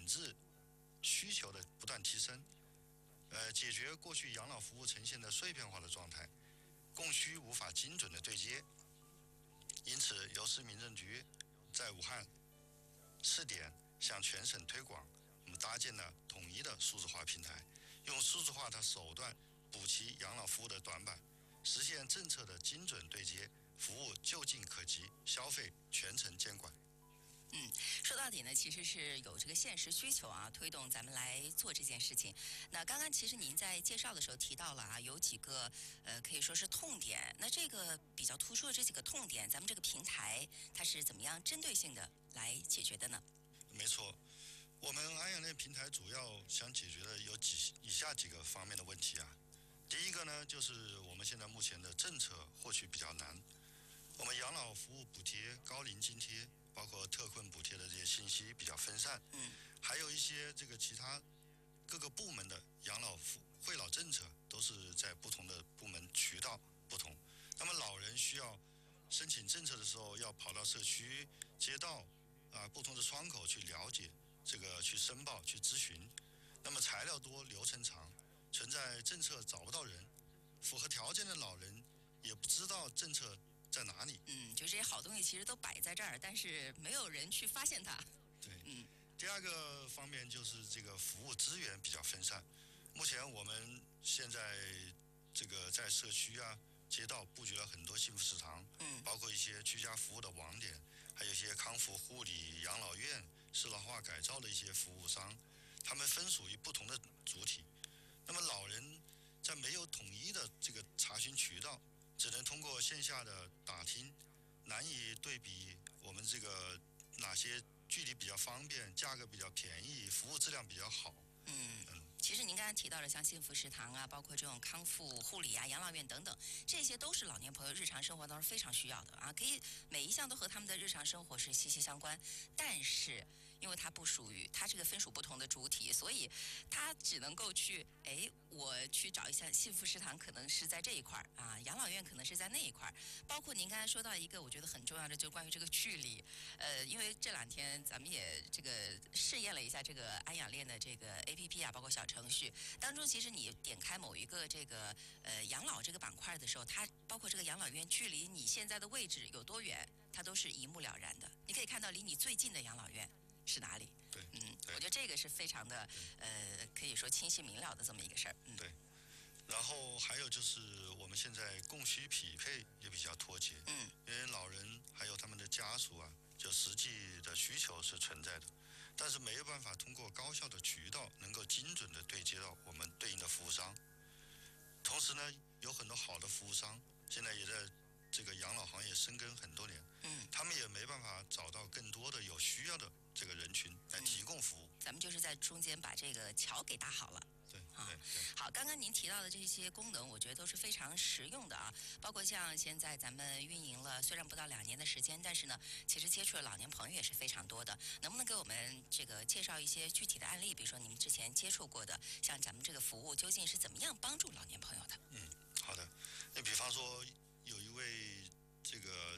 质需求的不断提升，解决过去养老服务呈现的碎片化的状态，供需无法精准的对接。因此，由市民政局在武汉试点向全省推广，我们搭建了统一的数字化平台，用数字化的手段补齐养老服务的短板，实现政策的精准对接，服务就近可及，消费全程监管。 说到底呢，其实是有这个现实需求啊，推动咱们来做这件事情。那刚刚其实您在介绍的时候提到了啊，有几个可以说是痛点。那这个比较突出的这几个痛点，咱们这个平台它是怎么样针对性的来解决的呢？ 没错，我们安养恋平台主要想解决的有以下几个方面的问题啊。第一个呢，就是我们现在目前的政策获取比较难，我们养老服务补贴、高龄津贴，包括特困补贴的这些信息比较分散，还有一些这个其他各个部门的养老惠老政策都是在不同的部门渠道不同。那么老人需要申请政策的时候，要跑到社区、街道不同的窗口去了解这个，去申报、去咨询。那么材料多、流程长，存在政策找不到人，符合条件的老人也不知道政策在哪里。 就这些好东西其实都摆在这儿，但是没有人去发现它。 对，第二个方面就是这个服务资源比较分散。目前我们现在这个在社区街道布局了很多幸福食堂，包括一些居家服务的网点，还有一些康复护理、养老院、适老化改造的一些服务商，他们分属于不同的主体。那么老人在没有统一的这个查询渠道，只能通过线下的打听，难以对比我们这个哪些距离比较方便、价格比较便宜、服务质量比较好。 其实您刚才提到了像幸福食堂啊，包括这种康复护理啊、养老院等等，这些都是老年朋友日常生活当中非常需要的啊，可以每一项都和他们的日常生活是息息相关。但是因为它不属于它这个分属不同的主体，所以它只能够去我去找一下幸福食堂可能是在这一块啊，养老院可能是在那一块。包括您刚才说到一个我觉得很重要的，就关于这个距离。因为这两天咱们也这个试验了一下这个安养恋的这个 APP 啊，包括小程序当中，其实你点开某一个这个养老这个板块的时候，它包括这个养老院距离你现在的位置有多远，它都是一目了然的。你可以看到离你最近的养老院是哪里。 对， 我觉得这个是非常的可以说清晰明了的这么一个事儿。 对。然后还有就是我们现在供需匹配也比较脱节，因为老人还有他们的家属就实际的需求是存在的，但是没有办法通过高效的渠道能够精准的对接到我们对应的服务商。同时呢，有很多好的服务商现在也在这个养老行业深耕很多年，他们也没办法找到更多的有需要的这个人群来提供服务。 咱们就是在中间把这个桥给搭好了。 对。 好，刚刚您提到的这些功能，我觉得都是非常实用的啊。包括像现在咱们运营了，虽然不到2年的时间，但是呢，其实接触的老年朋友也是非常多的。能不能给我们这个介绍一些具体的案例？比如说你们之前接触过的，像咱们这个服务究竟是怎么样帮助老年朋友的？ 好的。你比方说有一位这个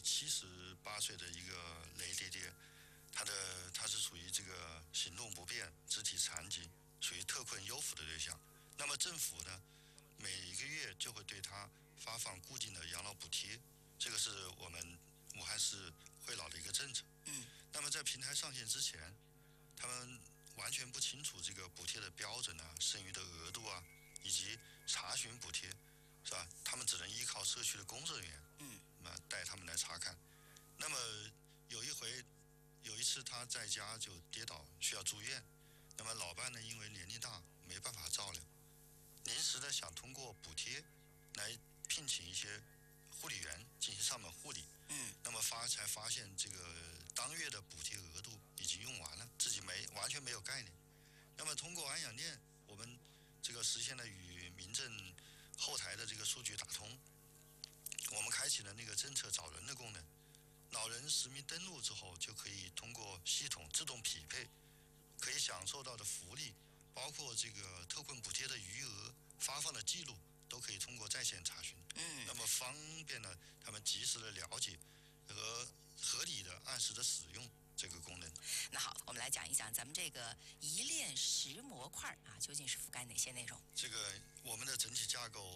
78岁的一个雷爹爹，他是属于这个行动不便、肢体残疾，属于特困优抚的对象。那么政府呢，每一个月就会对他发放固定的养老补贴，这个是我们武汉市惠老的一个政策。那么在平台上线之前，他们完全不清楚这个补贴的标准剩余的额度以及查询补贴，是吧？他们只能依靠社区的工作人员，带他们来查看。那么有一次他在家就跌倒需要住院，那么老伴呢因为年龄大没办法照料，临时的想通过补贴来聘请一些护理员进行上门护理，那么才发现这个当月的补贴额度已经用完了，自己完全没有概念。那么通过安养恋，我们这个实现了与民政后台的这个数据打通，我们开启了那个政策找人的功能，老人实名登录之后，就可以通过系统自动匹配可以享受到的福利，包括这个特困补贴的余额、发放的记录，都可以通过在线查询。那么方便呢他们及时的了解和合理的按时的使用这个功能。 那好，我们来讲一讲咱们这个一链石模块啊，究竟是覆盖哪些内容？ 这个我们的整体架构